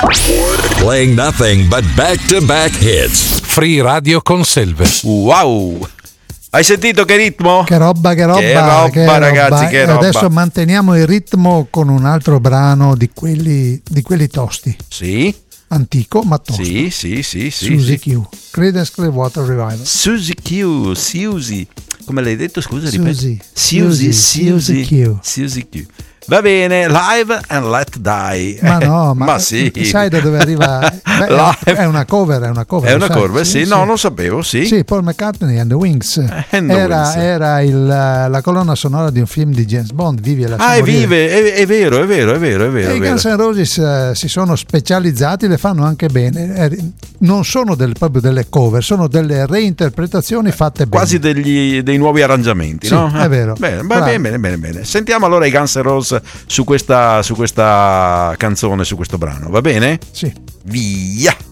Playing nothing but back-to-back hits. Free Radio Conselve. Wow! Hai sentito che ritmo? Che roba, ragazzi, che roba. Adesso manteniamo il ritmo con un altro brano di quelli tosti. Sì. Antico, ma tosto. Sì. Suzy Q. Creedence Clearwater Revival. Suzy Q. Come l'hai detto? Scusa, Suzy. Suzy Q. Suzy Q. Va bene, Live and Let Die. Ma no, ma sì. Sai da dove arriva? È una cover. È una cover, sì. No, non sapevo, sì. Sì, Paul McCartney and the Wings. Era la colonna sonora di un film di James Bond, Vivi e lascia morire. È vero. E i Guns N' Roses si sono specializzati, le fanno anche bene. Non sono proprio delle cover, sono delle reinterpretazioni fatte bene. Quasi dei nuovi arrangiamenti, sì, no? È vero. Bene. Sentiamo allora i Guns N' Roses su questa canzone, su questo brano, va bene? Sì. Via!